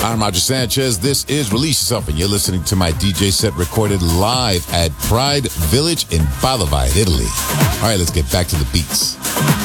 I'm Roger Sanchez. This is Release Yourself, and you're listening to my DJ set recorded live at Pride Village in Padova, Italy. All right, let's get back to the beats.